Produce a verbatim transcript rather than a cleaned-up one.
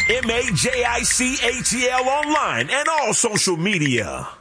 M A J I C H E L online and all social media.